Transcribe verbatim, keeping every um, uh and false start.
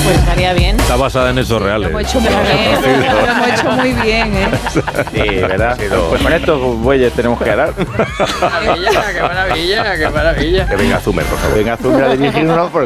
Pues estaría bien. Está basada en hechos reales. Lo hemos hecho muy bien. Lo hemos hecho muy bien, ¿eh? Sí, ¿verdad? Pues con estos bueyes tenemos que hablar. ¡Qué maravilla, qué maravilla, qué maravilla! Que venga Zumer, por favor. Venga Zumer a dirigirnos, porque